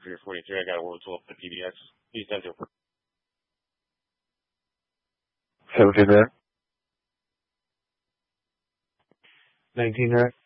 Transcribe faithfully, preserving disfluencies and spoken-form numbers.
for your forty-three. I got a world tool for the P B X. He's done too. seventeen rack. nineteen rack.